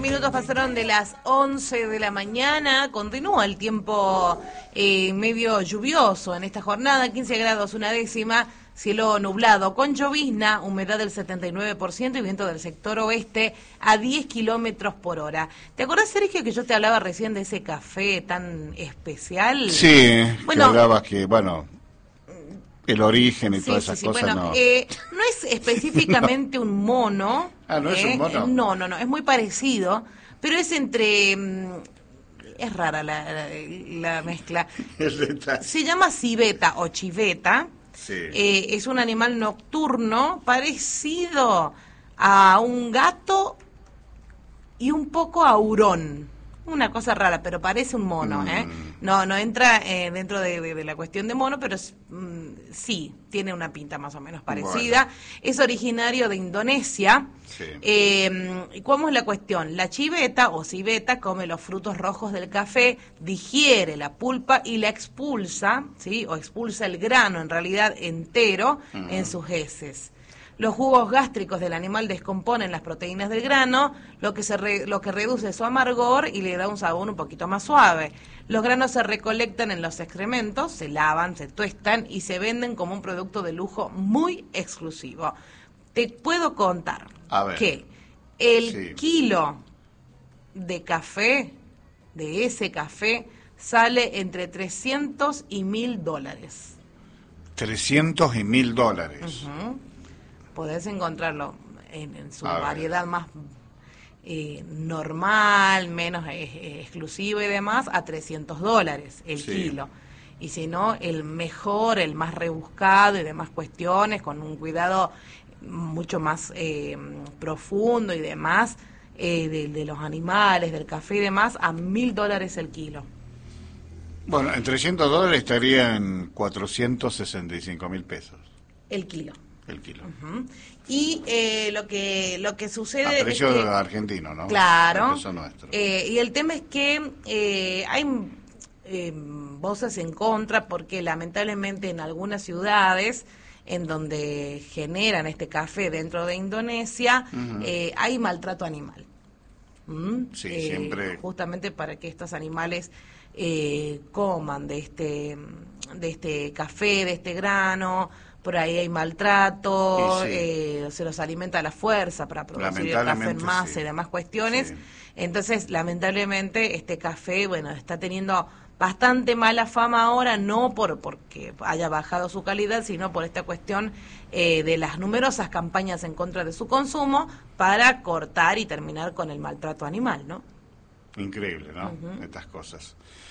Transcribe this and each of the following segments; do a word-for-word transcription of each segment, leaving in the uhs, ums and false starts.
minutos pasaron de las once de la mañana. Continúa el tiempo eh, medio lluvioso en esta jornada. quince grados una décima, cielo nublado con llovizna, humedad del setenta y nueve por ciento y viento del sector oeste a diez kilómetros por hora. ¿Te acordás, Sergio, que yo te hablaba recién de ese café tan especial? Sí, bueno, que hablabas que, bueno, el origen y sí, todas sí, esas sí. cosas. Bueno, no. Eh, no es específicamente no. un mono. Ah, ¿no eh, es un mono? No, no, no, es muy parecido, pero es entre... Es rara la, la, la mezcla. Se llama civeta o chiveta. Sí. Eh, es un animal nocturno parecido a un gato y un poco a hurón. Una cosa rara, pero parece un mono, mm. ¿eh? No, no entra eh, dentro de, de, de la cuestión de mono, pero mm, sí, tiene una pinta más o menos parecida. Bueno. Es originario de Indonesia. Sí. Eh, ¿Cómo es la cuestión? La chiveta o civeta come los frutos rojos del café, digiere la pulpa y la expulsa, ¿sí? O expulsa el grano, en realidad, entero mm. en sus heces. Los jugos gástricos del animal descomponen las proteínas del grano, lo que, se re, lo que reduce su amargor y le da un sabor un poquito más suave. Los granos se recolectan en los excrementos, se lavan, se tuestan y se venden como un producto de lujo muy exclusivo. Te puedo contar que el sí. kilo de café, de ese café, sale entre trescientos y mil dólares. trescientos y mil dólares. Uh-huh. Podés encontrarlo en, en su variedad más eh, normal, menos eh, exclusiva y demás, a trescientos dólares el sí. kilo. Y si no, el mejor, el más rebuscado y demás cuestiones, con un cuidado mucho más eh, profundo y demás, eh, de, de los animales, del café y demás, a mil dólares el kilo. Bueno, en trescientos dólares estarían cuatrocientos sesenta y cinco mil pesos. El kilo. El kilo. Uh-huh. Y eh, lo que lo que sucede a precio es que, argentino, ¿no? Claro. El peso nuestro. Eh, y el tema es que eh, hay eh, voces en contra porque lamentablemente en algunas ciudades en donde generan este café dentro de Indonesia uh-huh. eh, hay maltrato animal. ¿Mm? Sí, eh, siempre. Justamente para que estos animales eh, coman de este de este café, de este grano. Por ahí hay maltrato, sí. eh, se los alimenta a la fuerza para producir el café en masa sí. y demás cuestiones. Sí. Entonces, lamentablemente, este café, bueno, está teniendo bastante mala fama ahora, no por porque haya bajado su calidad, sino por esta cuestión eh, de las numerosas campañas en contra de su consumo para cortar y terminar con el maltrato animal, ¿no? Increíble, ¿no? Uh-huh. Estas cosas.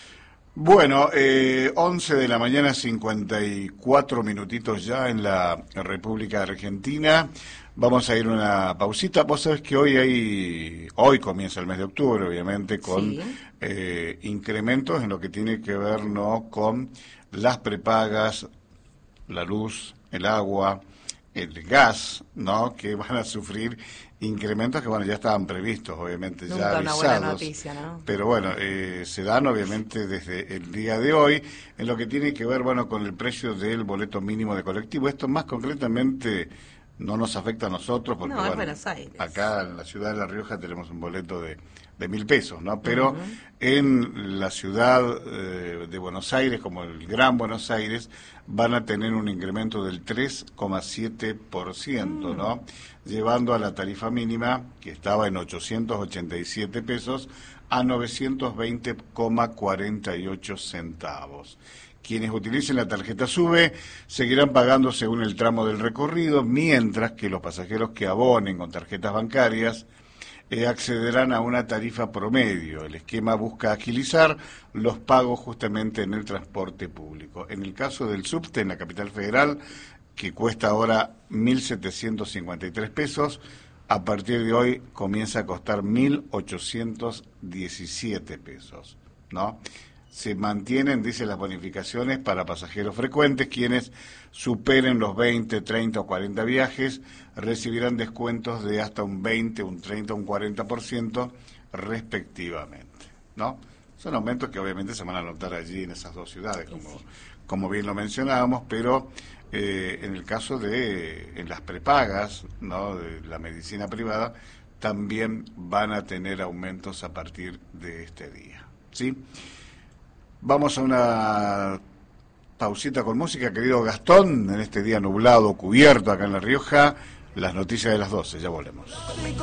Bueno, eh, once de la mañana, cincuenta y cuatro minutitos ya en la República Argentina. Vamos a ir una pausita. Vos sabés que hoy hay, hoy comienza el mes de octubre, obviamente, con sí. eh, incrementos en lo que tiene que ver, ¿no?, con las prepagas, la luz, el agua, el gas, ¿no?, que van a sufrir incrementos que, bueno, ya estaban previstos, obviamente, Nunca ya una avisados. Buena noticia, ¿no? Pero bueno, eh, se dan, obviamente, desde el día de hoy, en lo que tiene que ver, bueno, con el precio del boleto mínimo de colectivo. Esto más concretamente no nos afecta a nosotros, porque, no, bueno, Buenos Aires. Acá en la ciudad de La Rioja tenemos un boleto de, de mil pesos, ¿no? Pero uh-huh. en la ciudad eh, de Buenos Aires, como el Gran Buenos Aires, van a tener un incremento del tres coma siete por ciento, uh-huh. ¿no? Llevando a la tarifa mínima, que estaba en ochocientos ochenta y siete pesos, a novecientos veinte coma cuarenta y ocho centavos. Quienes utilicen la tarjeta SUBE seguirán pagando según el tramo del recorrido, mientras que los pasajeros que abonen con tarjetas bancarias eh, accederán a una tarifa promedio. El esquema busca agilizar los pagos justamente en el transporte público. En el caso del subte en la capital federal, que cuesta ahora mil setecientos cincuenta y tres pesos, a partir de hoy comienza a costar mil ochocientos diecisiete pesos, ¿no? Se mantienen, dice, las bonificaciones para pasajeros frecuentes. Quienes superen los veinte, treinta o cuarenta viajes recibirán descuentos de hasta un veinte, un treinta, un cuarenta por ciento respectivamente, ¿no? Son aumentos que obviamente se van a notar allí en esas dos ciudades, como, como bien lo mencionábamos, pero eh, en el caso de en las prepagas, ¿no?, de la medicina privada, también van a tener aumentos a partir de este día, ¿sí? Vamos a una pausita con música, querido Gastón, en este día nublado, cubierto acá en La Rioja, las noticias de las doce, ya volvemos.